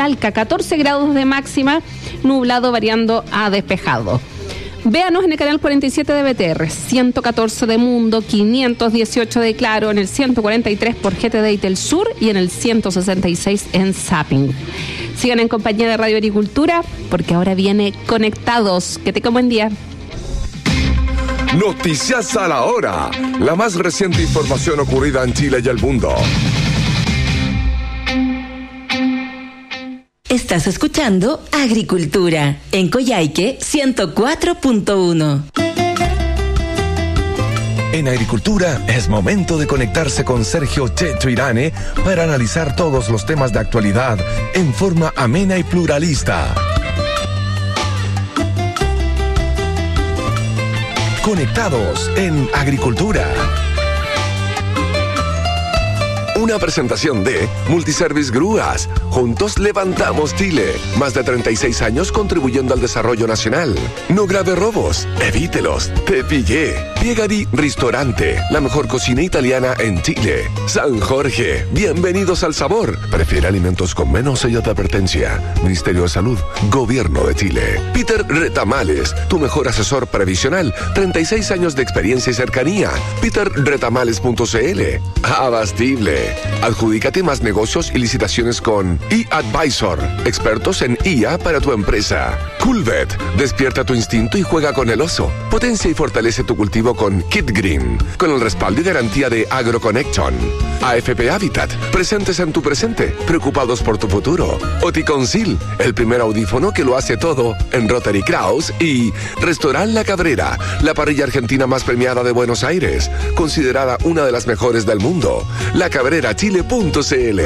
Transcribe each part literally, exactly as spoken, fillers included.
Talca, catorce grados de máxima, nublado variando a despejado. Véanos en el canal cuarenta y siete de B T R, ciento catorce de Mundo, quinientos dieciocho de Claro, en el ciento cuarenta y tres por G T D y Telsur y en el ciento sesenta y seis en Zapping. Sigan en compañía de Radio Agricultura porque ahora viene Conectados. Que tengan buen día. Noticias a la hora. La más reciente información ocurrida en Chile y el mundo. Estás escuchando Agricultura en Coyhaique ciento cuatro punto uno. En Agricultura es momento de conectarse con Sergio Checho Irane para analizar todos los temas de actualidad en forma amena y pluralista. Conectados en Agricultura. Una presentación de Multiservice Grúas. Juntos levantamos Chile. Más de treinta y seis años contribuyendo al desarrollo nacional. No grave robos. Evítelos. Te pillé. Piegari Ristorante. La mejor cocina italiana en Chile. San Jorge. Bienvenidos al sabor. Prefiere alimentos con menos sello de advertencia. Ministerio de Salud. Gobierno de Chile. Peter Retamales. Tu mejor asesor previsional. treinta y seis años de experiencia y cercanía. peter retamales punto c l. Abastible. Adjudícate más negocios y licitaciones con eAdvisor, expertos en I A para tu empresa. Coolvet, despierta tu instinto y juega con el oso. Potencia y fortalece tu cultivo con Kit Green, con el respaldo y garantía de AgroConnection. A F P Habitat, presentes en tu presente, preocupados por tu futuro. Oticonsil, el primer audífono que lo hace todo en Rotary Kraus. Y Restaurant La Cabrera, la parrilla argentina más premiada de Buenos Aires, considerada una de las mejores del mundo. La Cabrera Chile punto c l.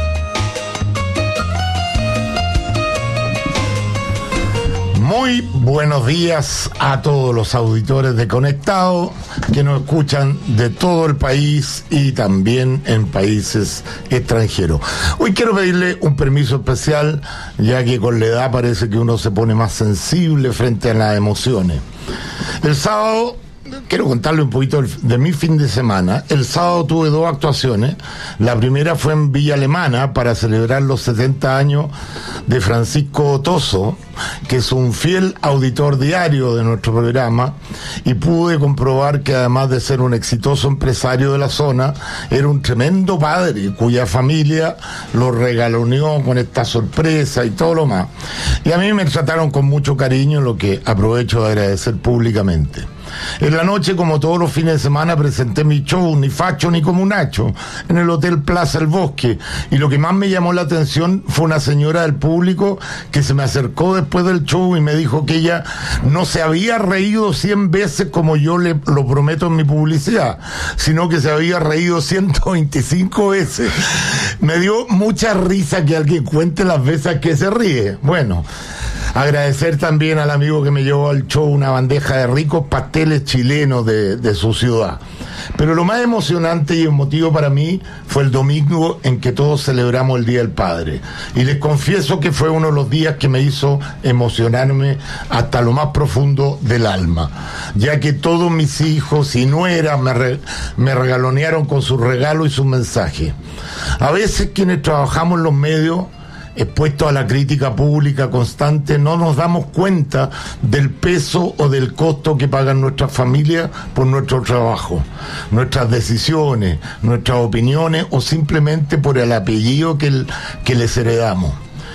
Muy buenos días a todos los auditores de Conectado que nos escuchan de todo el país y también en países extranjeros. Hoy quiero pedirle un permiso especial, ya que con la edad parece que uno se pone más sensible frente a las emociones. El sábado quiero contarle un poquito de mi fin de semana. El sábado tuve dos actuaciones. La primera fue en Villa Alemana para celebrar los setenta años de Francisco Toso, que es un fiel auditor diario de nuestro programa, y pude comprobar que además de ser un exitoso empresario de la zona, era un tremendo padre cuya familia lo regaloneó con esta sorpresa y todo lo más. Y a mí me trataron con mucho cariño, lo que aprovecho de agradecer públicamente. En la noche, como todos los fines de semana, presenté mi show Ni Facho ni Comunacho en el Hotel Plaza El Bosque, y lo que más me llamó la atención fue una señora del público que se me acercó después del show y me dijo que ella no se había reído cien veces como yo le lo prometo en mi publicidad, sino que se había reído ciento veinticinco veces. Me dio mucha risa que alguien cuente las veces que se ríe. Bueno, agradecer también al amigo que me llevó al show una bandeja de ricos pasteles chilenos de, de su ciudad. Pero lo más emocionante y emotivo para mí fue el domingo en que todos celebramos el Día del Padre. Y les confieso que fue uno de los días que me hizo emocionarme hasta lo más profundo del alma, ya que todos mis hijos y nueras me, re, me regalonearon con sus regalos y sus mensajes. A veces quienes trabajamos en los medios, expuestos a la crítica pública constante, no nos damos cuenta del peso o del costo que pagan nuestras familias por nuestro trabajo, nuestras decisiones, nuestras opiniones o simplemente por el apellido que, el, que les heredamos.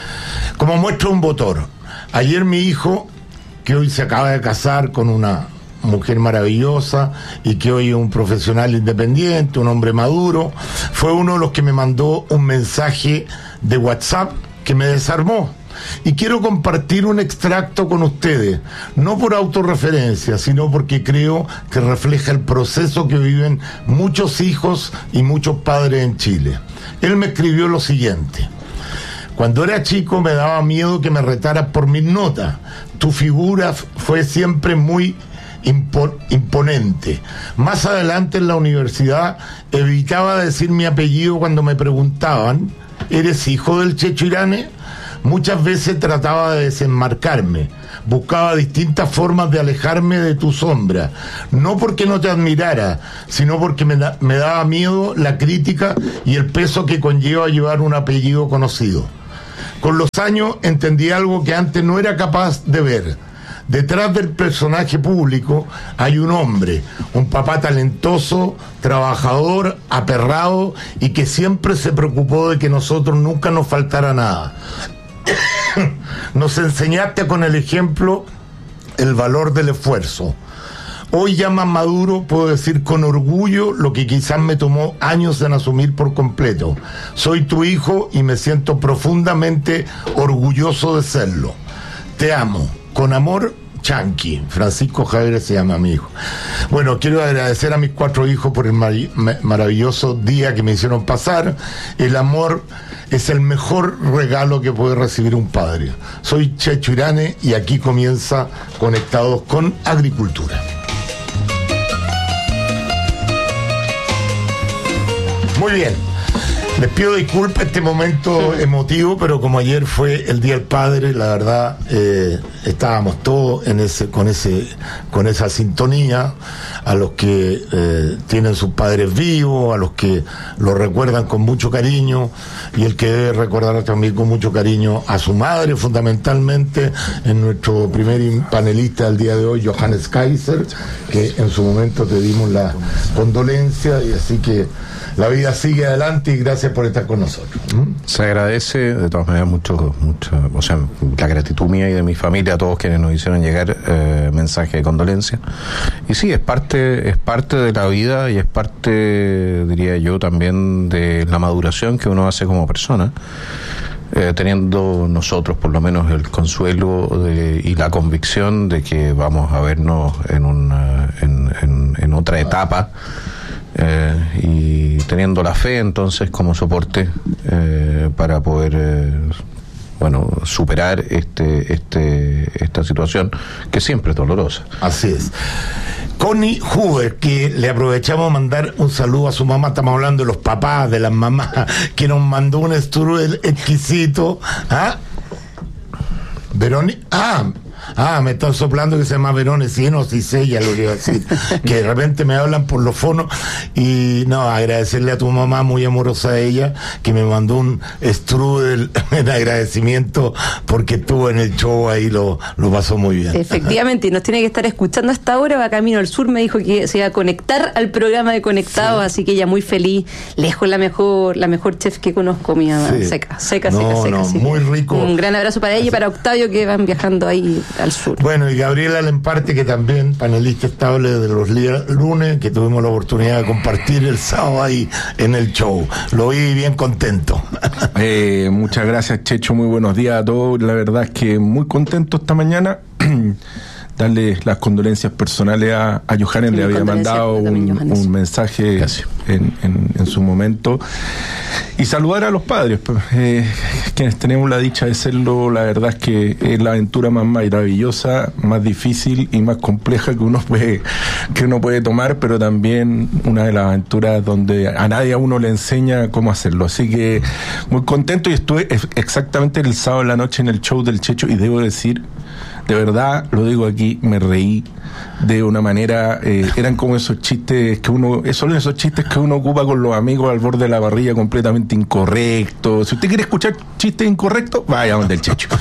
Como muestra un botón, ayer mi hijo, que hoy se acaba de casar con una mujer maravillosa y que hoy es un profesional independiente, un hombre maduro, fue uno de los que me mandó un mensaje de WhatsApp que me desarmó. Y quiero compartir un extracto con ustedes, no por autorreferencia, sino porque creo que refleja el proceso que viven muchos hijos y muchos padres en Chile. Él me escribió lo siguiente: cuando era chico me daba miedo que me retaras por mis notas. Tu figura fue siempre muy Impo- imponente. Más adelante en la universidad evitaba decir mi apellido cuando me preguntaban: ¿eres hijo del Checho Irane? Muchas veces trataba de desenmarcarme, buscaba distintas formas de alejarme de tu sombra, no porque no te admirara, sino porque me, da- me daba miedo la crítica y el peso que conlleva llevar un apellido conocido. Con los años entendí algo que antes no era capaz de ver. Detrás del personaje público hay un hombre, un papá talentoso, trabajador, aperrado y que siempre se preocupó de que nosotros nunca nos faltara nada. Nos enseñaste con el ejemplo el valor del esfuerzo. Hoy ya más maduro puedo decir con orgullo lo que quizás me tomó años en asumir por completo. Soy tu hijo y me siento profundamente orgulloso de serlo. Te amo. Con amor, Chanqui. Francisco Javier se llama mi hijo. Bueno, quiero agradecer a mis cuatro hijos por el mar maravilloso día que me hicieron pasar. El amor es el mejor regalo que puede recibir un padre. Soy Checho Irane y aquí comienza Conectados con Agricultura. Muy bien, les pido disculpas este momento emotivo, pero como ayer fue el Día del Padre, la verdad eh, estábamos todos en ese, con ese, con esa sintonía, a los que eh, tienen sus padres vivos, a los que los recuerdan con mucho cariño, y el que debe recordar también con mucho cariño a su madre, fundamentalmente, en nuestro primer panelista del día de hoy, Johannes Kaiser, que en su momento te dimos la condolencia, y así que la vida sigue adelante y gracias por estar con nosotros. ¿Mm? Se agradece de todas maneras mucho, mucho, o sea, la gratitud mía y de mi familia, a todos quienes nos hicieron llegar eh, mensaje de condolencia. Y sí, es parte, es parte de la vida y es parte, diría yo, también de la maduración que uno hace como persona. Eh, teniendo nosotros por lo menos el consuelo de, y la convicción de que vamos a vernos en una, en, en, en otra etapa. Eh, y teniendo la fe entonces como soporte eh, para poder eh, bueno superar este este esta situación que siempre es dolorosa. Así es. Connie Huber, que le aprovechamos a mandar un saludo a su mamá, estamos hablando de los papás, de las mamás, que nos mandó un strudel exquisito. ¿Ah? Verónica, ah Ah, me están soplando que se llama Verone, sí, no, sí sé ya lo que iba a decir, que de repente me hablan por los fonos, y no, agradecerle a tu mamá, muy amorosa ella, que me mandó un strudel en agradecimiento porque estuvo en el show ahí, lo, lo pasó muy bien. Efectivamente, y nos tiene que estar escuchando a esta hora, va camino al sur, me dijo que se iba a conectar al programa de Conectados, sí. Así que ella muy feliz, lejos la mejor, la mejor chef que conozco, mi mamá, sí. seca, seca, no, seca, seca. No, muy rico. Un gran abrazo para ella y para Octavio, que van viajando ahí al sur. Bueno, y Gabriela Lemparte, que también panelista estable de los lunes, que tuvimos la oportunidad de compartir el sábado ahí en el show. Lo vi bien contento. Eh, muchas gracias, Checho, muy buenos días a todos. La verdad es que muy contento esta mañana. Darle las condolencias personales a, a Johannes, sí, le había mandado un, un mensaje en, en, en su momento, y saludar a los padres, eh, quienes tenemos la dicha de serlo. La verdad es que es la aventura más maravillosa, más difícil y más compleja que uno puede que uno puede tomar, pero también una de las aventuras donde a nadie a uno le enseña cómo hacerlo. Así que muy contento, y estuve exactamente el sábado en la noche en el show del Checho, y debo decir, de verdad, lo digo aquí, me reí de una manera, eh, eran como esos chistes que uno, son esos chistes que uno ocupa con los amigos al borde de la parrilla, completamente incorrectos. Si usted quiere escuchar chistes incorrectos, vaya donde el Checho.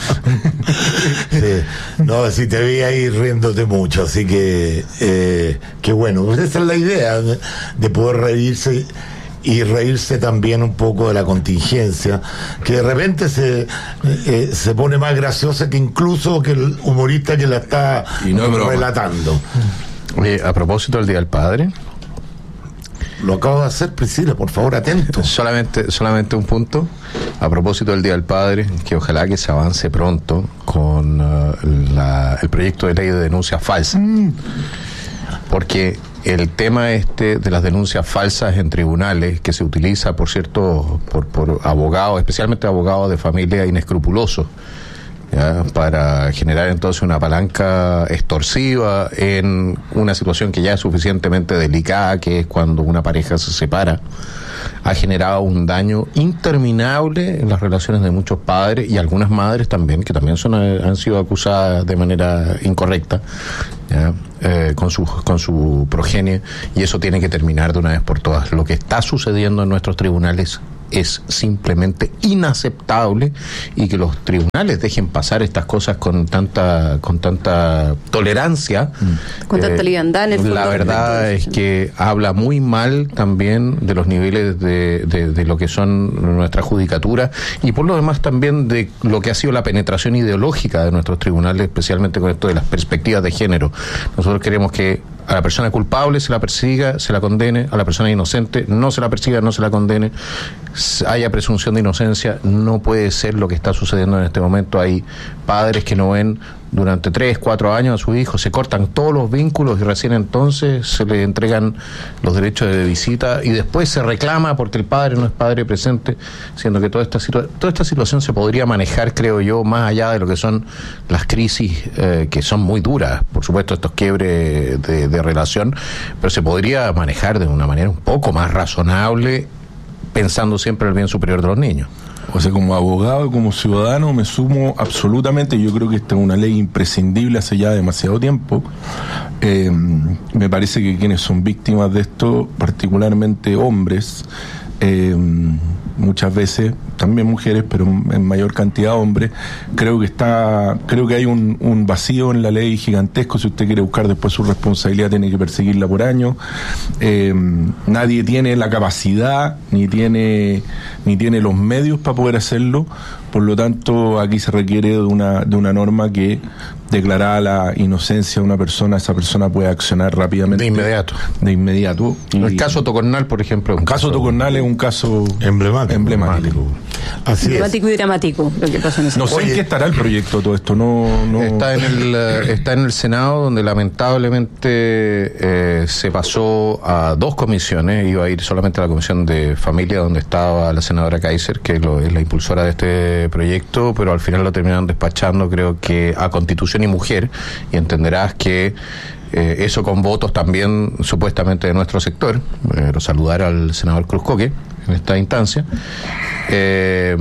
Sí. No, si te vi ahí riéndote mucho, así que, eh, qué bueno. Pues esa es la idea, de, de poder reírse y reírse también un poco de la contingencia, que de repente se eh, se pone más graciosa que incluso que el humorista que la está y no relatando. Eh, a propósito del Día del Padre, lo acabo de hacer, Priscila, por favor, atento. Solamente, solamente un punto. A propósito del Día del Padre, que ojalá que se avance pronto con uh, la, el proyecto de ley de denuncias falsas. Mm. Porque el tema este de las denuncias falsas en tribunales, que se utiliza, por cierto, por, por abogados, especialmente abogados de familia inescrupulosos, ¿ya?, para generar entonces una palanca extorsiva en una situación que ya es suficientemente delicada, que es cuando una pareja se separa, ha generado un daño interminable en las relaciones de muchos padres y algunas madres también, que también son han sido acusadas de manera incorrecta, ¿ya?, eh, con su con su progenie, y eso tiene que terminar de una vez por todas. Lo que está sucediendo en nuestros tribunales es simplemente inaceptable, y que los tribunales dejen pasar estas cosas con tanta con tanta tolerancia, con eh, tanta liviandad en el fondo. La verdad es que habla muy mal también de los niveles de, de, de lo que son nuestra judicatura, y por lo demás también de lo que ha sido la penetración ideológica de nuestros tribunales, especialmente con esto de las perspectivas de género. Nosotros queremos que a la persona culpable se la persiga, se la condene, a la persona inocente no se la persiga, no se la condene, haya presunción de inocencia. No puede ser lo que está sucediendo en este momento. Hay padres que no ven durante tres, cuatro años a sus hijos, se cortan todos los vínculos y recién entonces se le entregan los derechos de visita, y después se reclama porque el padre no es padre presente, siendo que toda esta, situa- toda esta situación se podría manejar, creo yo, más allá de lo que son las crisis, eh, que son muy duras, por supuesto, estos quiebres de, de relación, pero se podría manejar de una manera un poco más razonable, pensando siempre en el bien superior de los niños. O sea, como abogado y como ciudadano me sumo absolutamente. Yo creo que esta es una ley imprescindible hace ya demasiado tiempo. Eh, me parece que quienes son víctimas de esto, particularmente hombres, eh, muchas veces también mujeres, pero en mayor cantidad hombres, creo que está, creo que hay un, un vacío en la ley gigantesco. Si usted quiere buscar después su responsabilidad, tiene que perseguirla por años. Eh, nadie tiene la capacidad ni tiene ni tiene los medios para poder hacerlo. Por lo tanto, aquí se requiere de una de una norma que, declarada la inocencia de una persona, esa persona puede accionar rápidamente. De inmediato. De inmediato. Y el caso Tocornal, por ejemplo. El caso Tocornal es un caso emblemático. emblemático. Así emblemático es. y dramático lo que pasó en ese No sé Oye, en qué estará el proyecto todo esto. No, no... Está en el eh, está en el Senado, donde lamentablemente eh, se pasó a dos comisiones. Iba a ir solamente a la Comisión de Familia, donde estaba la senadora Kaiser, que lo, es la impulsora de este proyecto, pero al final lo terminaron despachando, creo que a Constitución y Mujer, y entenderás que eh, eso con votos también supuestamente de nuestro sector. Eh, saludar al senador Cruzcoque en esta instancia, eh,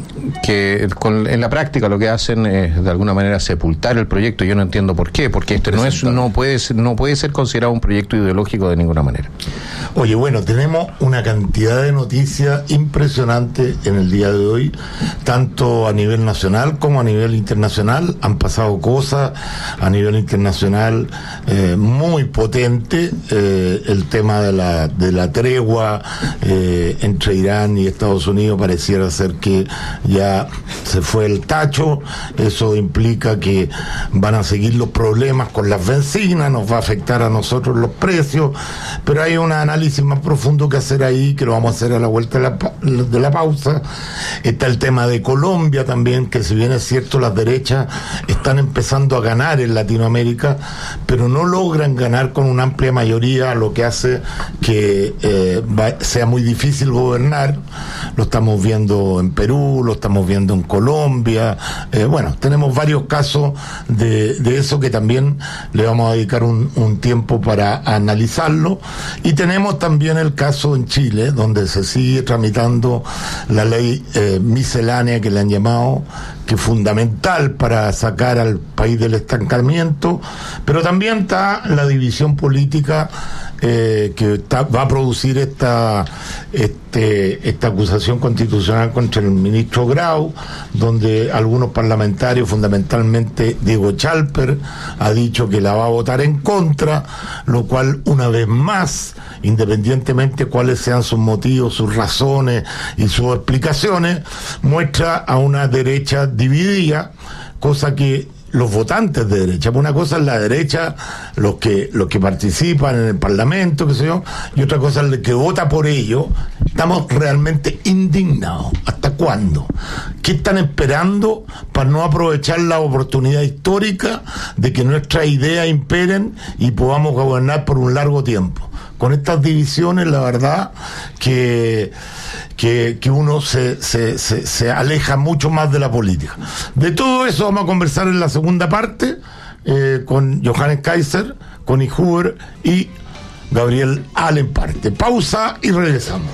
que con, en la práctica lo que hacen es de alguna manera sepultar el proyecto. Yo no entiendo por qué, porque este no es no puede ser, no puede ser considerado un proyecto ideológico de ninguna manera. Oye, bueno, tenemos una cantidad de noticias impresionantes en el día de hoy, tanto a nivel nacional como a nivel internacional. Han pasado cosas a nivel internacional eh, muy potentes, eh, el tema de la de la tregua eh, entre Irán y Estados Unidos pareciera ser que ya se fue el tacho. Eso implica que van a seguir los problemas con las bencinas, nos va a afectar a nosotros los precios, pero hay un análisis más profundo que hacer ahí, que lo vamos a hacer a la vuelta de la, de la pausa. Está el tema de Colombia también, que si bien es cierto las derechas están empezando a ganar en Latinoamérica, pero no logran ganar con una amplia mayoría, lo que hace que eh, va, sea muy difícil gobernar. Lo estamos viendo en Perú, lo estamos viendo en Colombia. Eh, bueno, tenemos varios casos de, de eso que también le vamos a dedicar un, un tiempo para analizarlo. Y tenemos también el caso en Chile, donde se sigue tramitando la ley eh, miscelánea, que le han llamado, que es fundamental para sacar al país del estancamiento, pero también está la división política eh, que está, va a producir esta este, esta acusación constitucional contra el ministro Grau, donde algunos parlamentarios, fundamentalmente Diego Chalper, ha dicho que la va a votar en contra, lo cual, una vez más, independientemente cuáles sean sus motivos, sus razones y sus explicaciones, muestra a una derecha dividida, cosa que los votantes de derecha, una cosa es la derecha, los que los que participan en el Parlamento, qué sé yo, y otra cosa es el que vota por ello. Estamos realmente indignados. ¿Hasta cuándo? ¿Qué están esperando para no aprovechar la oportunidad histórica de que nuestras ideas imperen y podamos gobernar por un largo tiempo? Con estas divisiones, la verdad que que, que uno se, se, se, se aleja mucho más de la política. De todo eso vamos a conversar en la segunda parte eh, con Johannes Kaiser, Connie Huber y Gabriel Alemparte. Pausa y regresamos.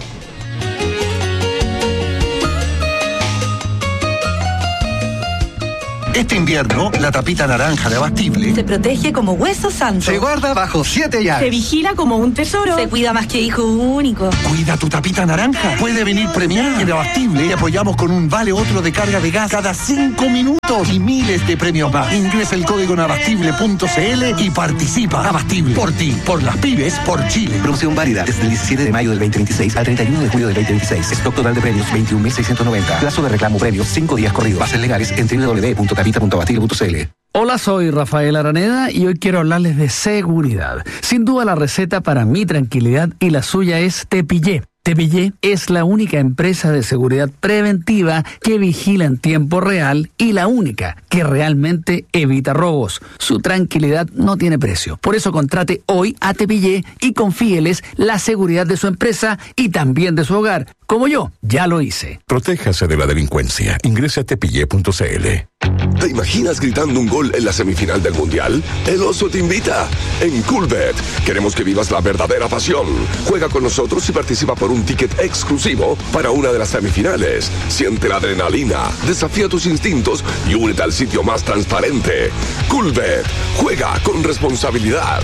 Este invierno, la tapita naranja de Abastible se protege como hueso santo. Se guarda bajo siete llaves. Se vigila como un tesoro. Se cuida más que hijo único. Cuida tu tapita naranja. Puede venir premiada. En Abastible y apoyamos con un vale otro de carga de gas cada cinco minutos y miles de premios más. Ingresa el código en abastible punto c l y participa. Abastible. Por ti, por las pymes, por Chile. Promoción válida desde el diecisiete de mayo del veinte veintiséis al treinta y uno de julio del veinte veintiséis. Stock total de premios veintiún mil seiscientos noventa. Plazo de reclamo premios cinco días corridos. Bases legales en doble u doble u doble u punto tapita punto abastible punto c l. Hola, soy Rafael Araneda y hoy quiero hablarles de seguridad. Sin duda la receta para mi tranquilidad y la suya es Tepillé. Tepillé es la única empresa de seguridad preventiva que vigila en tiempo real y la única que realmente evita robos. Su tranquilidad no tiene precio. Por eso contrate hoy a Tepillé y confíeles la seguridad de su empresa y también de su hogar. Como yo, ya lo hice. Protéjase de la delincuencia. Ingrese a tepillé punto c l. ¿Te imaginas gritando un gol en la semifinal del Mundial? El Oso te invita. En Coolbet queremos que vivas la verdadera pasión. Juega con nosotros y participa por un ticket exclusivo para una de las semifinales. Siente la adrenalina, desafía tus instintos y únete al sitio más transparente. Coolbet. Juega con responsabilidad.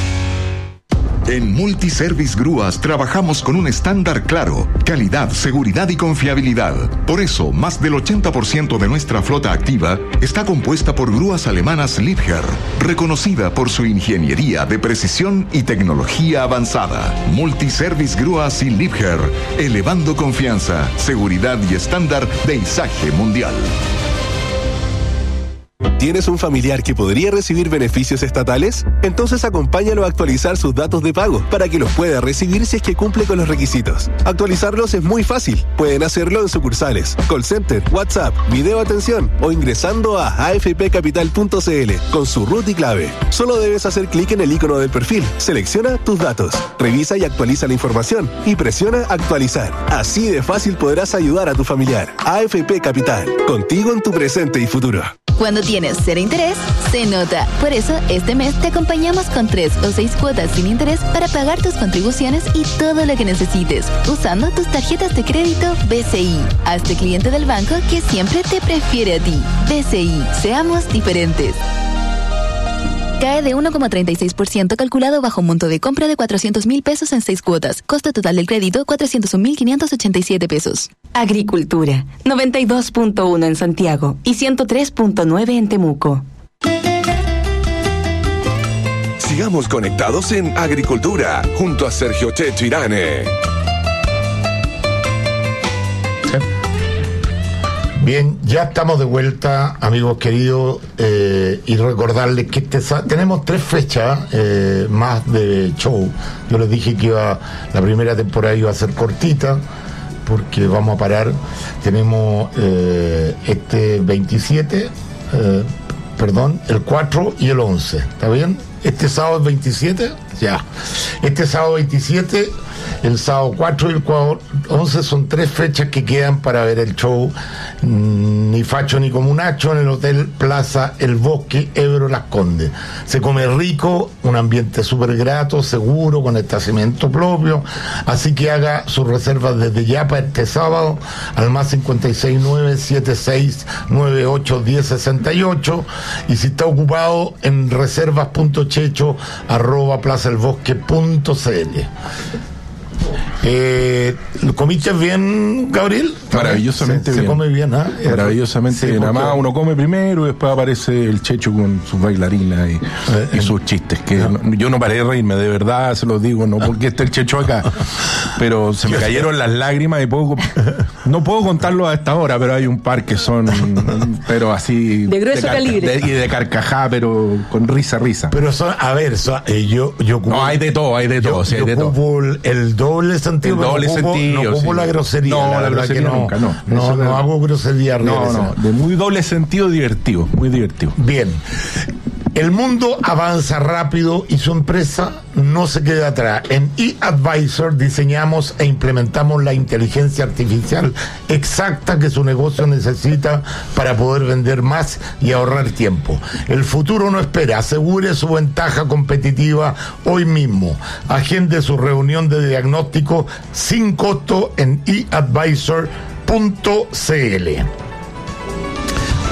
En Multiservice Grúas trabajamos con un estándar claro, calidad, seguridad y confiabilidad. Por eso, más del ochenta por ciento de nuestra flota activa está compuesta por grúas alemanas Liebherr, reconocida por su ingeniería de precisión y tecnología avanzada. Multiservice Grúas y Liebherr, elevando confianza, seguridad y estándar de izaje mundial. ¿Tienes un familiar que podría recibir beneficios estatales? Entonces acompáñalo a actualizar sus datos de pago para que los pueda recibir si es que cumple con los requisitos. Actualizarlos es muy fácil. Pueden hacerlo en sucursales, call center, WhatsApp, video atención o ingresando a a f p capital punto c l con su root y clave. Solo debes hacer clic en el icono del perfil, selecciona tus datos, revisa y actualiza la información y presiona actualizar. Así de fácil podrás ayudar a tu familiar. A F P Capital, contigo en tu presente y futuro. Cuando tienes cero interés, se nota. Por eso, este mes te acompañamos con tres o seis cuotas sin interés para pagar tus contribuciones y todo lo que necesites, usando tus tarjetas de crédito B C I. Hazte cliente del banco que siempre te prefiere a ti. B C I, seamos diferentes. Cae de uno coma treinta y seis por ciento calculado bajo un monto de compra de cuatrocientos mil pesos en seis cuotas. Costo total del crédito, cuatrocientos un mil quinientos ochenta y siete pesos. Agricultura, noventa y dos punto uno en Santiago y ciento tres punto nueve en Temuco. Sigamos conectados en Agricultura, junto a Sergio Checho Irane. Bien, ya estamos de vuelta, amigos queridos, eh, y recordarles que este, tenemos tres fechas eh, más de show. Yo les dije que iba la primera temporada iba a ser cortita, porque vamos a parar. Tenemos eh, este veintisiete, eh, perdón, el cuatro y el once, ¿está bien? Este sábado es veintisiete, ya. Este sábado veintisiete, el sábado cuatro y el once son tres fechas que quedan para ver el show Ni Facho ni Comunacho en el Hotel Plaza El Bosque, Ebro Las Condes. Se come rico, un ambiente súper grato, seguro, con estacionamiento propio, así que haga sus reservas desde ya para este sábado al más cincuenta y seis nueve siete seis nueve ocho diez sesenta y ocho, y si está ocupado en reservas punto checho arroba plaza el bosque punto c l. Eh, ¿Comiste bien, Gabriel? Maravillosamente se, bien. Se come bien, ¿ah? ¿eh? Maravillosamente sí, bien. Además, uno come primero y después aparece el Checho con sus bailarinas y, eh, y sus chistes. Que no. No, yo no paré de reírme, de verdad, se los digo, no porque esté el Checho acá. Pero se me cayeron las lágrimas y puedo, no puedo contarlo a esta hora, pero hay un par que son, pero así. De grueso de carca, calibre. De, y de carcajá, pero con risa, risa. Pero son, a ver, son, eh, yo, yo ocupo, no, hay de todo, hay de todo. Yo, sí, hay yo de ocupo todo. El, el doble sentido. El doble no ocupo, sentido. No ocupo sí. la grosería. No, la, la grosería que no, nunca, no. No, no, no hago grosería. No, no, de muy doble sentido divertido, muy divertido. Bien. El mundo avanza rápido y su empresa no se queda atrás. En eAdvisor diseñamos e implementamos la inteligencia artificial exacta que su negocio necesita para poder vender más y ahorrar tiempo. El futuro no espera. Asegure su ventaja competitiva hoy mismo. Agende su reunión de diagnóstico sin costo en e advisor punto c l.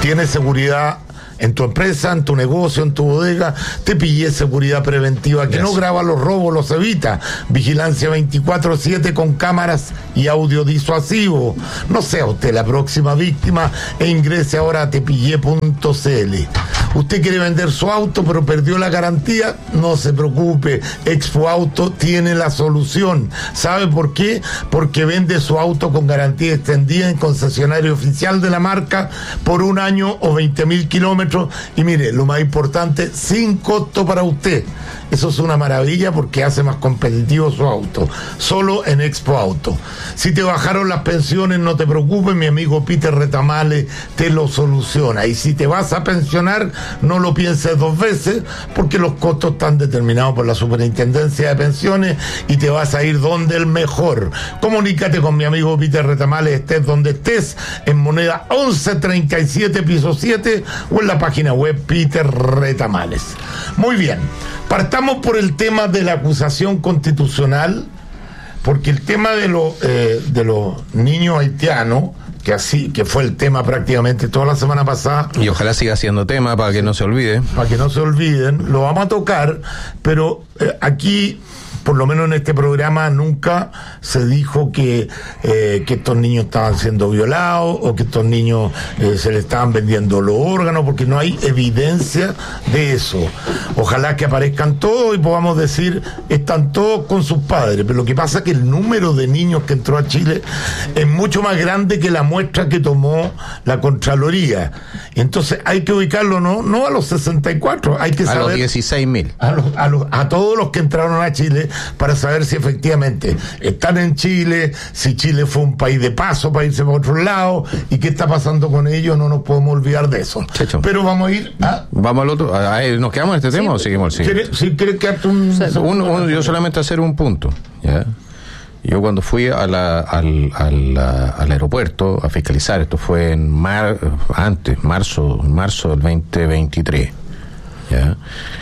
¿Tienes seguridad en tu empresa, en tu negocio, en tu bodega? Te pillé seguridad preventiva que yes. no graba los robos, los evita. Vigilancia veinticuatro siete con cámaras y audio disuasivo. No sea usted la próxima víctima e ingrese ahora a tepillé punto c l. ¿Usted quiere vender su auto pero perdió la garantía? No se preocupe, Expo Auto tiene la solución. ¿Sabe por qué? Porque vende su auto con garantía extendida en concesionario oficial de la marca por un año o veinte mil kilómetros. Y mire, lo más importante, sin costo para usted. Eso es una maravilla porque hace más competitivo su auto. Solo en Expo Auto. Si te bajaron las pensiones, no te preocupes, mi amigo Peter Retamale te lo soluciona. Y si te vas a pensionar, no lo pienses dos veces, porque los costos están determinados por la Superintendencia de Pensiones y te vas a ir donde el mejor. Comunícate con mi amigo Peter Retamale, estés donde estés, en Moneda once treinta y siete, piso siete, o en la página web Peter Retamales. Muy bien, partamos por el tema de la acusación constitucional, porque el tema de, lo, eh, de los niños haitianos, que así que fue el tema prácticamente toda la semana pasada, y ojalá siga siendo tema para que no se olvide, para que no se olviden, lo vamos a tocar, pero eh, aquí, por lo menos en este programa, nunca se dijo que, eh, que estos niños estaban siendo violados o que estos niños eh, se les estaban vendiendo los órganos, porque no hay evidencia de eso. Ojalá que aparezcan todos y podamos decir, están todos con sus padres, pero lo que pasa es que el número de niños que entró a Chile es mucho más grande que la muestra que tomó la Contraloría. Entonces hay que ubicarlo no, no a los sesenta y cuatro, hay que saber... A los dieciséis mil. A, los, a, los, a todos los que entraron a Chile, para saber si efectivamente están en Chile, si Chile fue un país de paso para irse para otro lado y qué está pasando con ellos. No nos podemos olvidar de eso. Checho. Pero vamos a ir a... Vamos al otro. A, a, ¿Nos quedamos en este sí, tema o seguimos? Sí. Si quieres quedarte un... un, un yo solamente hacer un punto, ¿ya? Yo cuando fui a la, al, al, al aeropuerto a fiscalizar, esto fue en mar, antes, marzo, marzo del veinte veintitrés, ¿ya?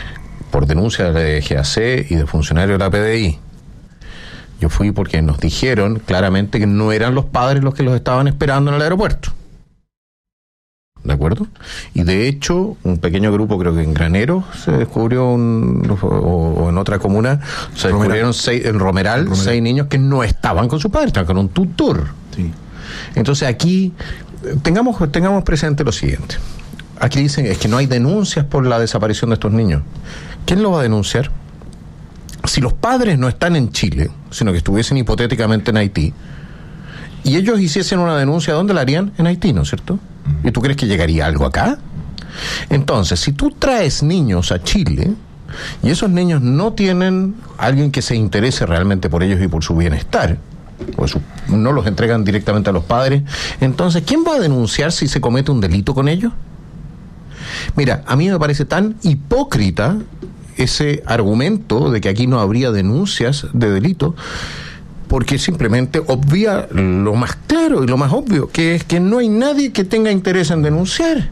Por denuncia de G A C y de funcionarios de la P D I. Yo fui porque nos dijeron claramente que no eran los padres los que los estaban esperando en el aeropuerto. ¿De acuerdo? Y de hecho, un pequeño grupo, creo que en Granero, se descubrió, un, o, o en otra comuna, se Romeral. descubrieron seis, en Romeral, Romeral, seis niños que no estaban con sus padres, estaban con un tutor. Sí. Entonces aquí, tengamos, tengamos presente lo siguiente. Aquí dicen es que no hay denuncias por la desaparición de estos niños. ¿Quién lo va a denunciar? Si los padres no están en Chile, sino que estuviesen hipotéticamente en Haití, y ellos hiciesen una denuncia, ¿dónde la harían? En Haití, ¿no es cierto? ¿Y tú crees que llegaría algo acá? Entonces, si tú traes niños a Chile, y esos niños no tienen alguien que se interese realmente por ellos y por su bienestar, o su, no los entregan directamente a los padres, entonces, ¿quién va a denunciar si se comete un delito con ellos? Mira, a mí me parece tan hipócrita ese argumento de que aquí no habría denuncias de delito, porque simplemente obvia lo más claro y lo más obvio, que es que no hay nadie que tenga interés en denunciar.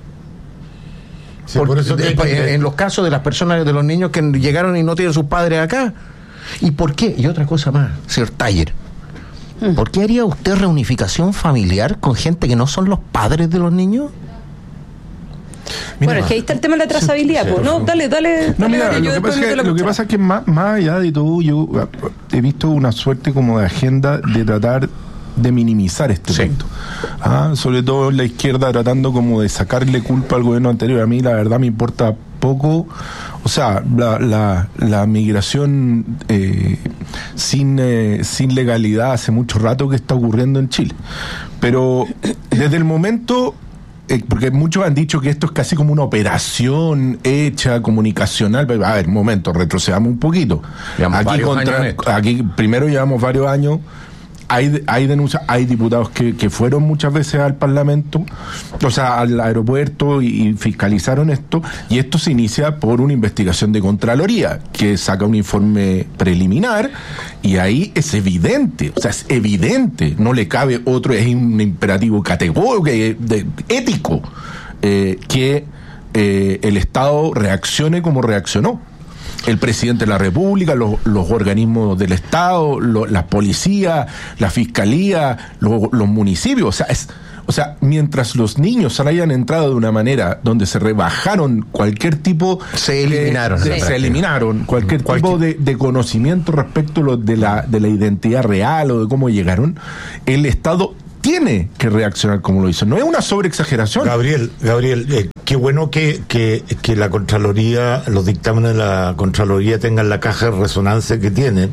Sí, por, por eso de, que... En los casos de las personas, de los niños que llegaron y no tienen sus padres acá. ¿Y por qué? Y otra cosa más, señor Taller, ¿por qué haría usted reunificación familiar con gente que no son los padres de los niños? Mira, bueno, es que ahí está el tema de la trazabilidad, sí, pues, ¿no? Dale, dale. No, dale, mira, dale, lo, que pasa, que, lo que pasa es que más, más allá de todo, yo he visto una suerte como de agenda de tratar de minimizar este sí. punto. Ah, sobre todo la izquierda tratando como de sacarle culpa al gobierno anterior. A mí la verdad me importa poco. O sea, la, la, la migración eh, sin, eh, sin legalidad hace mucho rato que está ocurriendo en Chile. Pero desde el momento... porque muchos han dicho que esto es casi como una operación hecha, comunicacional. A ver, un momento, retrocedamos un poquito. Aquí, contra, aquí primero llevamos varios años, hay, hay denuncias, hay diputados que, que fueron muchas veces al Parlamento, o sea, al aeropuerto y, y fiscalizaron esto, y esto se inicia por una investigación de Contraloría, que saca un informe preliminar, y ahí es evidente, o sea, es evidente, no le cabe otro, es un imperativo categórico, de, ético, eh, que eh, el Estado reaccione como reaccionó. El presidente de la República, los, los organismos del Estado, lo, la policía, la fiscalía, lo, los municipios, o sea, es O sea, mientras los niños hayan entrado de una manera donde se rebajaron cualquier tipo... Se eliminaron. De, de, se eliminaron cualquier, cualquier tipo de, de conocimiento respecto lo, de, la, de la identidad real o de cómo llegaron, el Estado tiene que reaccionar como lo hizo. No es una sobreexageración. Gabriel, Gabriel, eh, qué bueno que, que, que la Contraloría, los dictámenes de la Contraloría tengan la caja de resonancia que tienen.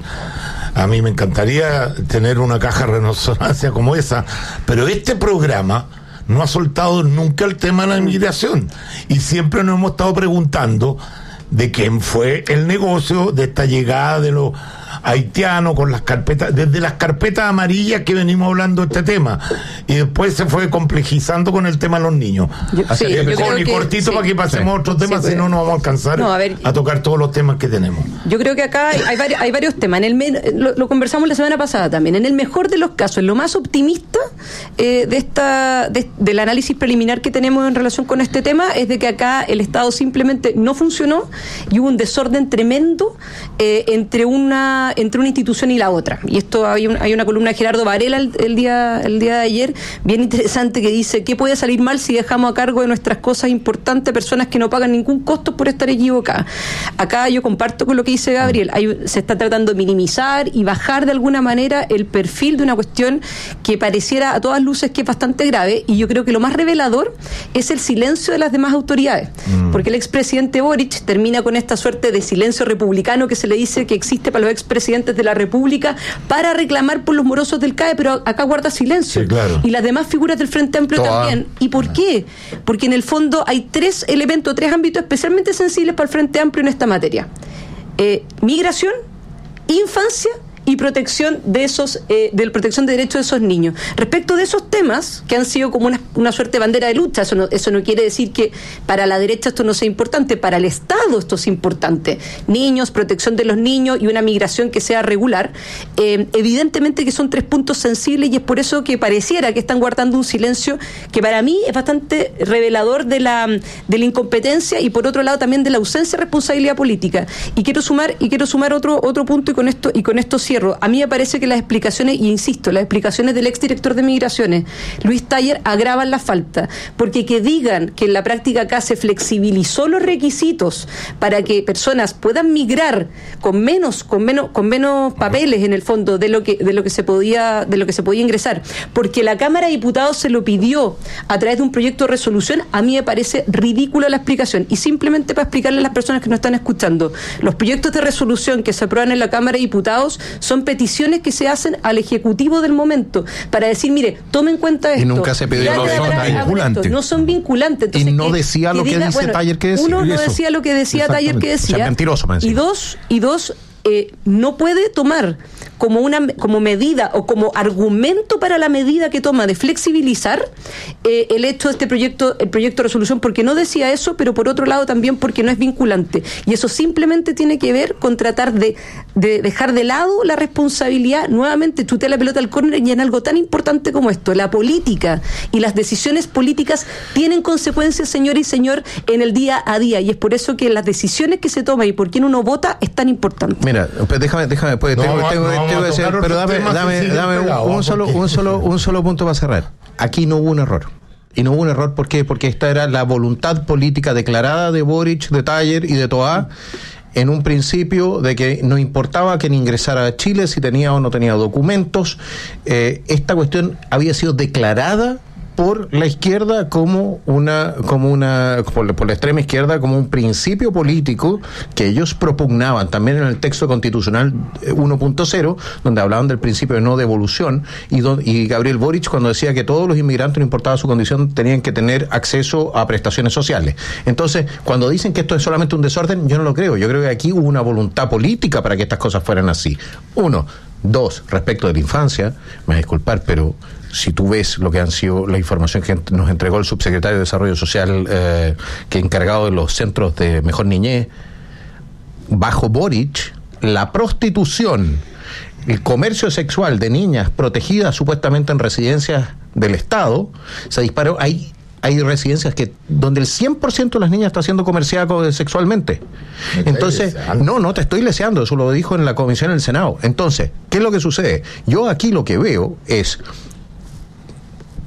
A mí me encantaría tener una caja de resonancia como esa, pero este programa no ha soltado nunca el tema de la inmigración y siempre nos hemos estado preguntando de quién fue el negocio de esta llegada de los haitianos con las carpetas, desde las carpetas amarillas que venimos hablando de este tema, y después se fue complejizando con el tema de los niños. Yo, Así sí, que con y cortito sí, para que pasemos sí, a otros temas, sí, si no no vamos a alcanzar no, a, ver, a tocar todos los temas que tenemos. Yo creo que acá hay, hay, varios, hay varios temas. En el me, lo, lo conversamos la semana pasada también. En el mejor de los casos, en lo más optimista eh, de esta de, del análisis preliminar que tenemos en relación con este tema es de que acá el Estado simplemente no funcionó y hubo un desorden tremendo eh, entre una entre una institución y la otra. Y esto hay, un, hay una columna de Gerardo Varela el, el día el día de ayer, bien interesante, que dice: ¿qué puede salir mal si dejamos a cargo de nuestras cosas importantes a personas que no pagan ningún costo por estar equivocadas? Acá yo comparto con lo que dice Gabriel, hay, se está tratando de minimizar y bajar de alguna manera el perfil de una cuestión que pareciera a todas luces que es bastante grave, y yo creo que lo más revelador es el silencio de las demás autoridades, mm. porque el expresidente Boric termina con esta suerte de silencio republicano que se le dice que existe para los expresidentes de la República para reclamar por los morosos del C A E, pero acá guarda silencio. Sí, claro. Y las demás figuras del Frente Amplio Toda. también. ¿Y por qué? Porque en el fondo hay tres elementos, tres ámbitos especialmente sensibles para el Frente Amplio en esta materia. Eh, migración, infancia y protección de esos, eh, de la protección de derechos de esos niños. Respecto de esos temas, que han sido como una, una suerte de bandera de lucha, eso no, eso no quiere decir que para la derecha esto no sea importante, para el Estado esto es importante. Niños, protección de los niños y una migración que sea regular. Eh, evidentemente que son tres puntos sensibles y es por eso que pareciera que están guardando un silencio que para mí es bastante revelador de la, de la incompetencia y por otro lado también de la ausencia de responsabilidad política. Y quiero sumar, y quiero sumar otro, otro punto y con esto, y con esto cierro. A mí me parece que las explicaciones, y insisto, las explicaciones del exdirector de Migraciones, Luis Taller, agravan la falta, porque que digan que en la práctica acá se flexibilizó los requisitos para que personas puedan migrar con menos, con menos, con menos papeles en el fondo de lo que, de lo que se podía, de lo que se podía ingresar, porque la Cámara de Diputados se lo pidió a través de un proyecto de resolución, a mí me parece ridícula la explicación. Y simplemente para explicarle a las personas que nos están escuchando, los proyectos de resolución que se aprueban en la Cámara de Diputados son peticiones que se hacen al Ejecutivo del momento para decir, mire, tome en cuenta esto. Y nunca se pidió, no son vinculantes. No son vinculantes. Entonces, y no que, decía lo que, que diga, dice bueno, Taller que decía. Uno no decía lo que decía Taller que decía. O sea, mentiroso, me y dos, y dos eh, no puede tomar como una como medida o como argumento para la medida que toma de flexibilizar eh, el hecho de este proyecto, el proyecto de resolución, porque no decía eso, pero por otro lado también porque no es vinculante. Y eso simplemente tiene que ver con tratar de, de dejar de lado la responsabilidad, nuevamente chutea la pelota al córner, y en algo tan importante como esto. La política y las decisiones políticas tienen consecuencias, señor y señor, en el día a día, y es por eso que las decisiones que se toman y por quién uno vota es tan importante. Mira, déjame, déjame, pues, no, tengo, tengo, no, tengo que decir, pero dame, dame, dame un, un solo, un solo, un solo punto para cerrar. Aquí no hubo un error. Y no hubo un error, ¿por qué? Porque esta era la voluntad política declarada de Boric, de Taller y de Toá, en un principio de que no importaba quién ingresara a Chile, si tenía o no tenía documentos. Eh, esta cuestión había sido declarada por la izquierda como una, como una, por, por la extrema izquierda, como un principio político que ellos propugnaban también en el texto constitucional uno punto cero, donde hablaban del principio de no devolución, y, do, y Gabriel Boric cuando decía que todos los inmigrantes, no importaba su condición, tenían que tener acceso a prestaciones sociales. Entonces, cuando dicen que esto es solamente un desorden, yo no lo creo. Yo creo que aquí hubo una voluntad política para que estas cosas fueran así. Uno. Dos, respecto de la infancia, me voy a disculpar, pero si tú ves lo que han sido la información que nos entregó el subsecretario de Desarrollo Social, eh, que encargado de los centros de mejor niñez, bajo Boric, la prostitución, el comercio sexual de niñas protegidas supuestamente en residencias del Estado, se disparó. Hay Hay residencias que donde el cien por ciento de las niñas está siendo comerciada sexualmente. Entonces, no, no te estoy leseando, eso lo dijo en la comisión del Senado. Entonces, ¿qué es lo que sucede? Yo aquí lo que veo es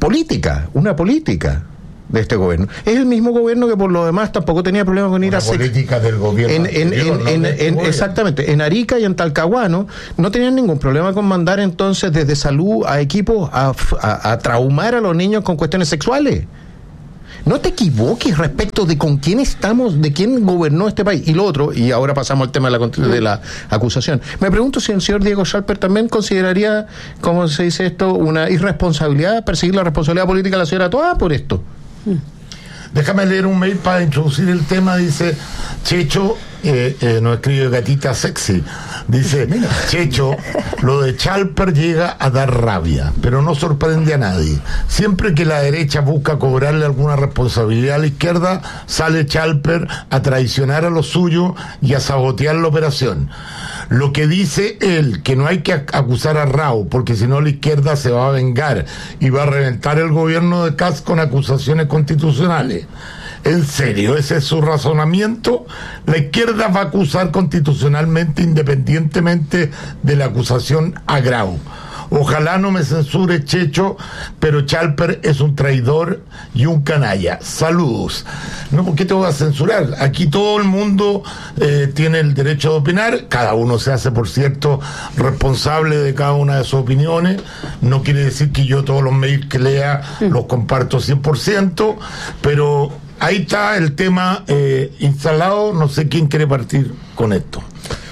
política, una política de este gobierno. Es el mismo gobierno que por lo demás tampoco tenía problema con ir una a hacer política del gobierno en, en, anterior, en, no en, de este en, gobierno. exactamente, en Arica y en Talcahuano no tenían ningún problema con mandar entonces desde salud a equipos a, a, a traumar a los niños con cuestiones sexuales. No te equivoques respecto de con quién estamos, de quién gobernó este país. Y lo otro, y ahora pasamos al tema de la, de la acusación. Me pregunto si el señor Diego Schalper también consideraría, ¿cómo se dice esto?, una irresponsabilidad, perseguir la responsabilidad política de la señora Toá por esto. Déjame leer un mail para introducir el tema. Dice Checho, eh, eh, nos escribe Gatita Sexy. Dice, Checho, lo de Schalper llega a dar rabia, pero no sorprende a nadie. Siempre que la derecha busca cobrarle alguna responsabilidad a la izquierda, sale Schalper a traicionar a lo suyo y a sabotear la operación. Lo que dice él, que no hay que acusar a Rao, porque si no la izquierda se va a vengar y va a reventar el gobierno de Kast con acusaciones constitucionales. ¿En serio ese es su razonamiento? La izquierda va a acusar constitucionalmente independientemente de la acusación a Grau. Ojalá no me censure Checho, pero Schalper es un traidor y un canalla. Saludos. No, ¿por qué te voy a censurar? Aquí todo el mundo eh, tiene el derecho de opinar. Cada uno se hace, por cierto, responsable de cada una de sus opiniones. No quiere decir que yo todos los mails que lea los comparto cien por ciento, pero ahí está el tema eh, instalado. No sé quién quiere partir con esto.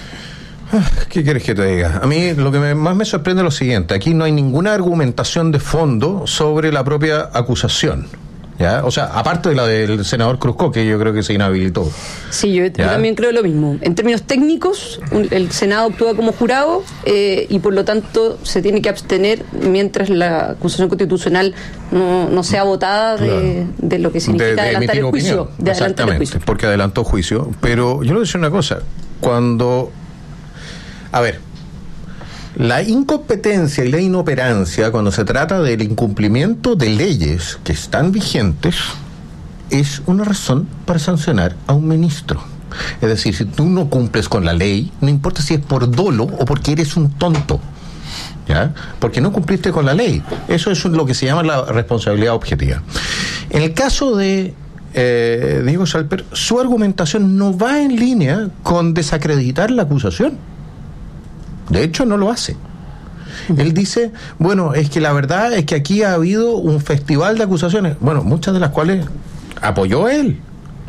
¿Qué quieres que te diga? A mí lo que me, más me sorprende es lo siguiente. Aquí no hay ninguna argumentación de fondo sobre la propia acusación, ¿ya? O sea, aparte de la del senador Cruzco, que yo creo que se inhabilitó. Sí, yo, yo también creo lo mismo. En términos técnicos, un, el Senado actúa como jurado eh, y por lo tanto se tiene que abstener mientras la acusación constitucional no, no sea votada de, claro. de lo que significa de, de adelantar el juicio. Opinión. De adelantar el juicio. Porque adelantó juicio. Pero yo le voy a decir una cosa. Cuando... A ver, la incompetencia y la inoperancia cuando se trata del incumplimiento de leyes que están vigentes es una razón para sancionar a un ministro. Es decir, si tú no cumples con la ley, no importa si es por dolo o porque eres un tonto, ¿ya? Porque no cumpliste con la ley. Eso es lo que se llama la responsabilidad objetiva. En el caso de eh, Diego Schalper, su argumentación no va en línea con desacreditar la acusación. De hecho, no lo hace. Él dice, bueno, es que la verdad es que aquí ha habido un festival de acusaciones, bueno, muchas de las cuales apoyó él.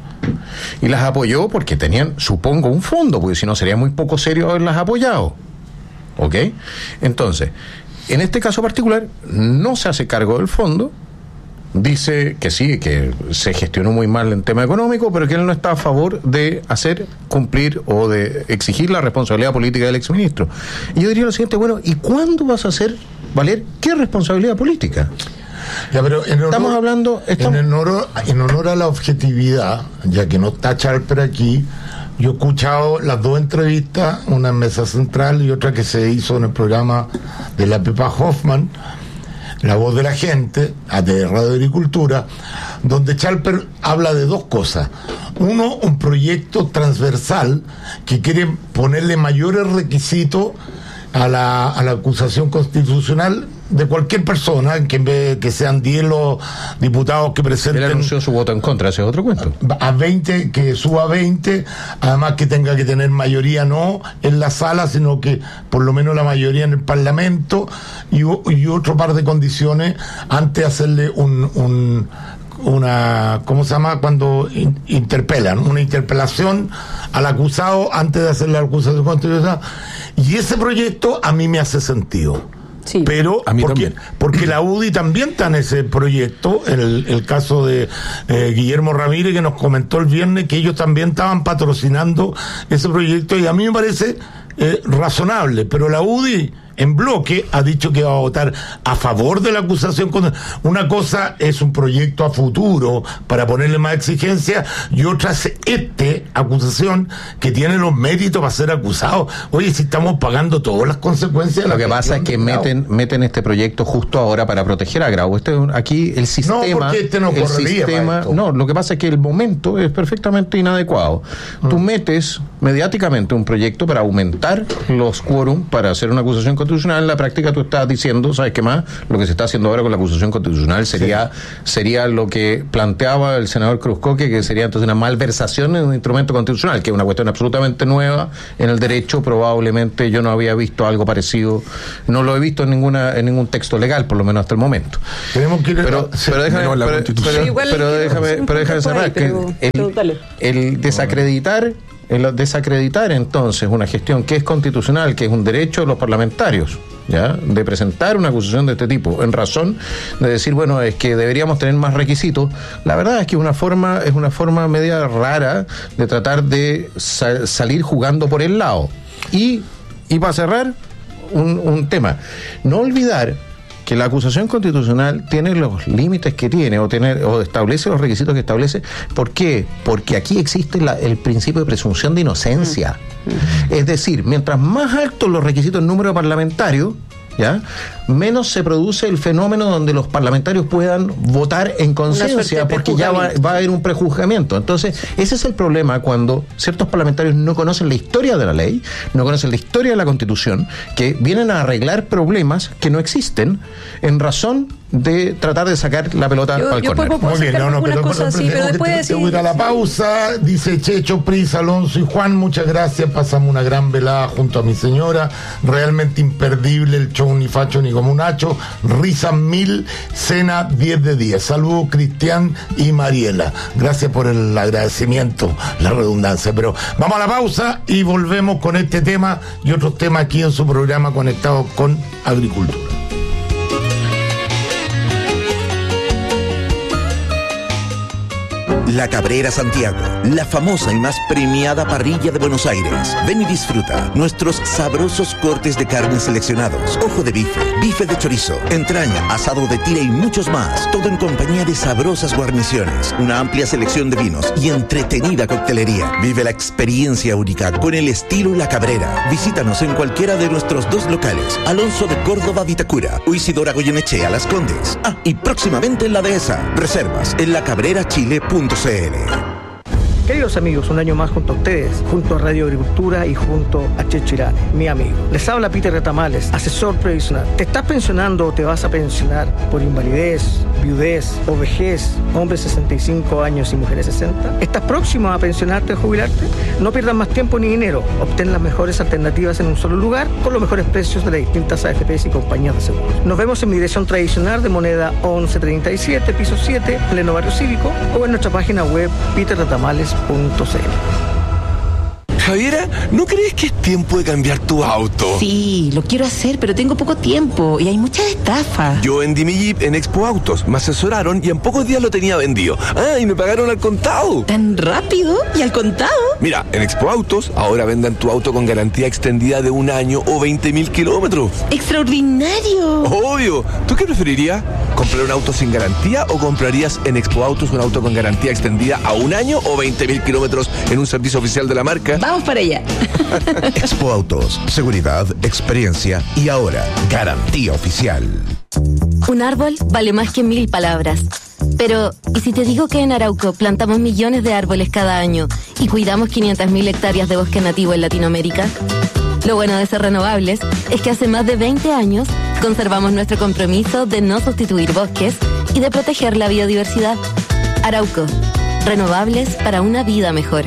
Y las apoyó porque tenían, supongo, un fondo, porque si no sería muy poco serio haberlas apoyado. ¿Ok? Entonces, en este caso particular, no se hace cargo del fondo. Dice que sí, que se gestionó muy mal en tema económico, pero que él no está a favor de hacer cumplir o de exigir la responsabilidad política del exministro. Y yo diría lo siguiente, bueno, ¿y cuándo vas a hacer valer qué responsabilidad política? Ya, pero en honor, estamos hablando... Estamos... En, honor, en honor a la objetividad, ya que no está Schalper aquí, yo he escuchado las dos entrevistas, una en Mesa Central y otra que se hizo en el programa de la Pepa Hoffman, La Voz de la Gente, de Radio Agricultura, donde Schalper habla de dos cosas. Uno, un proyecto transversal que quiere ponerle mayores requisitos a la, a la acusación constitucional de cualquier persona, que en vez de que sean diez los diputados que presenten... Él anunció su voto en contra, ese es otro cuento. A veinte, que suba a veinte, además que tenga que tener mayoría no en la sala, sino que por lo menos la mayoría en el Parlamento, y, y otro par de condiciones antes de hacerle un... un una, ¿cómo se llama? Cuando in, interpelan, una interpelación al acusado antes de hacer la acusación constitucional. Y ese proyecto a mí me hace sentido. Sí. Pero a mí porque, también. porque la U D I también está en ese proyecto, en el, el caso de eh, Guillermo Ramírez, que nos comentó el viernes que ellos también estaban patrocinando ese proyecto, y a mí me parece eh, razonable, pero la U D I en bloque ha dicho que va a votar a favor de la acusación. Una cosa es un proyecto a futuro para ponerle más exigencia, y otra es este acusación que tiene los méritos para ser acusado. Oye, si estamos pagando todas las consecuencias de la Lo que pasa es que meten meten este proyecto justo ahora para proteger a Grau. Este, aquí el sistema... No, porque este no el correría sistema, no, lo que pasa es que el momento es perfectamente inadecuado. Mm. Tú metes mediáticamente un proyecto para aumentar los quórum para hacer una acusación constitucional, en la práctica tú estás diciendo, ¿sabes qué más? Lo que se está haciendo ahora con la acusación constitucional sería, sí. sería lo que planteaba el senador Cruzcoque, que sería entonces una malversación en un instrumento constitucional, que es una cuestión absolutamente nueva en el derecho. Probablemente yo no había visto algo parecido, no lo he visto en ninguna en ningún texto legal, por lo menos hasta el momento. Tenemos que ir pero, a, pero déjame, pero, pero, pero, pero déjame, pero déjame cerrar, ahí, pero, que el, el desacreditar el desacreditar entonces una gestión que es constitucional, que es un derecho de los parlamentarios, ¿ya?, de presentar una acusación de este tipo, en razón de decir, bueno, es que deberíamos tener más requisitos. La verdad es que una forma, es una forma media rara de tratar de sal, salir jugando por el lado. Y, y para cerrar, un, un tema. No olvidar que la acusación constitucional tiene los límites que tiene, o tiene, o establece los requisitos que establece. ¿Por qué? Porque aquí existe la, el principio de presunción de inocencia. Mm. Es decir, mientras más altos los requisitos en número parlamentario, ¿ya?, menos se produce el fenómeno donde los parlamentarios puedan votar en conciencia, porque ya va, va a haber un prejuzgamiento. Entonces, ese es el problema cuando ciertos parlamentarios no conocen la historia de la ley, no conocen la historia de la Constitución, que vienen a arreglar problemas que no existen en razón de tratar de sacar la pelota yo, al córner. Muy bien, no, no, pero, cosas así, pero después decir... ir a la pausa, dice Checho, Pris, Alonso y Juan, muchas gracias, pasamos una gran velada junto a mi señora, realmente imperdible el show, ni facho ni como un hacho, risas mil, cena diez de diez. Saludos Cristian y Mariela, gracias por el agradecimiento, la redundancia, pero vamos a la pausa y volvemos con este tema y otros temas aquí en su programa Conectados con Agricultura. La Cabrera Santiago, la famosa y más premiada parrilla de Buenos Aires. Ven y disfruta nuestros sabrosos cortes de carne seleccionados, ojo de bife, bife de chorizo, entraña, asado de tira y muchos más. Todo en compañía de sabrosas guarniciones, una amplia selección de vinos y entretenida coctelería. Vive la experiencia única con el estilo La Cabrera. Visítanos en cualquiera de nuestros dos locales, Alonso de Córdoba, Vitacura, o Isidora Goyenechea, Las Condes. Ah, y próximamente en La Dehesa. Reservas en la cabrera chile punto c l. Queridos amigos, un año más junto a ustedes, junto a Radio Agricultura y junto a Checho Irane, mi amigo. Les habla Peter Retamales, asesor previsional. ¿Te estás pensionando o te vas a pensionar por invalidez, viudez o vejez, hombres sesenta y cinco años y mujeres sesenta? ¿Estás próximo a pensionarte o jubilarte? No pierdas más tiempo ni dinero. Obtén las mejores alternativas en un solo lugar con los mejores precios de las distintas A F Pes y compañías de seguros. Nos vemos en mi dirección tradicional de Moneda once treinta y siete, piso siete, pleno barrio cívico, o en nuestra página web peter retamales punto c l. Javiera, ¿no crees que es tiempo de cambiar tu auto? Sí, lo quiero hacer, pero tengo poco tiempo y hay muchas estafas. Yo vendí mi Jeep en Expo Autos, me asesoraron y en pocos días lo tenía vendido. Ah, y me pagaron al contado. ¿Tan rápido? ¿Y al contado? Mira, en Expo Autos ahora venden tu auto con garantía extendida de un año o veinte mil kilómetros. ¡Extraordinario! Obvio. ¿Tú qué preferirías? ¿Comprar un auto sin garantía o comprarías en Expo Autos un auto con garantía extendida a un año o veinte mil kilómetros en un servicio oficial de la marca? Vamos para allá. Expo Autos, seguridad, experiencia y ahora garantía oficial. Un árbol vale más que mil palabras. Pero, ¿y si te digo que en Arauco plantamos millones de árboles cada año y cuidamos quinientas mil hectáreas de bosque nativo en Latinoamérica? Lo bueno de ser renovables es que hace más de veinte años conservamos nuestro compromiso de no sustituir bosques y de proteger la biodiversidad. Arauco, renovables para una vida mejor.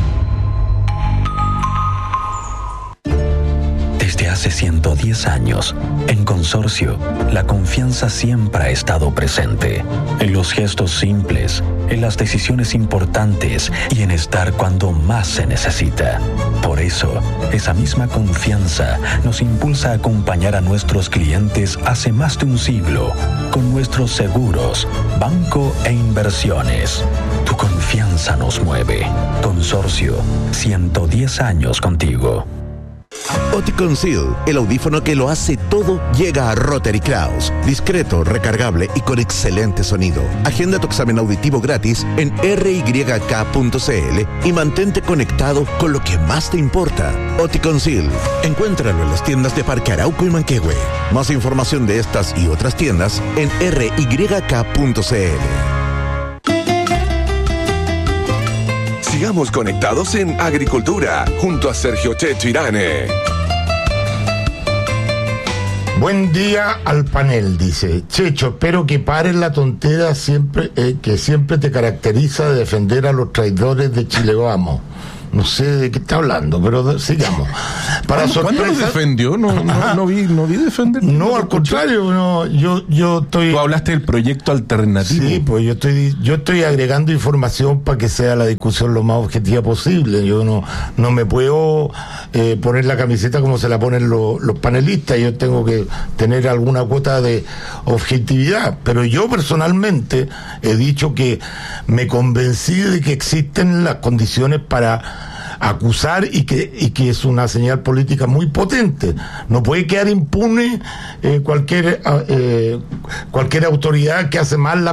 Desde hace ciento diez años, en Consorcio, la confianza siempre ha estado presente. En los gestos simples, en las decisiones importantes y en estar cuando más se necesita. Por eso, esa misma confianza nos impulsa a acompañar a nuestros clientes hace más de un siglo con nuestros seguros, banco e inversiones. Tu confianza nos mueve. Consorcio, ciento diez años contigo. Oticon Seal, el audífono que lo hace todo, llega a Rotary Kraus. Discreto, recargable y con excelente sonido. Agenda tu examen auditivo gratis en r y k punto c l y mantente conectado con lo que más te importa. Oticon Seal. Encuéntralo en las tiendas de Parque Arauco y Manquehue. Más información de estas y otras tiendas en r y k punto c l. Sigamos conectados en Agricultura, junto a Sergio Checho Irane. Buen día al panel, dice Checho. Espero que pares la tontera siempre eh, que siempre te caracteriza de defender a los traidores de Chile Vamos. No sé de qué está hablando, pero sigamos. Para ¿Cuándo, sorpresa, ¿cuándo lo defendió? No, no, no vi, no vi defender. No, al contrario, no, yo, yo estoy. Tú hablaste del proyecto alternativo. Sí, pues yo estoy, yo estoy agregando información para que sea la discusión lo más objetiva posible. Yo no, no me puedo eh, poner la camiseta como se la ponen los, los panelistas. Yo tengo que tener alguna cuota de objetividad. Pero yo personalmente he dicho que me convencí de que existen las condiciones para acusar y que y que es una señal política muy potente. No puede quedar impune eh, cualquier eh, cualquier autoridad que hace mal la